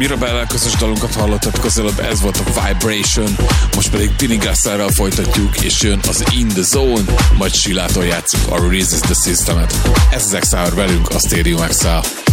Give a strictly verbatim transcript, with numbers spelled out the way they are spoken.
Mirabellel közös dalunkat hallottatok az előbb, ez volt a Vibration, most pedig Billy Grasserrel folytatjuk, és jön az In The Zone, majd Silától játszunk a Resist The System-et. Ez az Exile velünk, a Stadium Exile.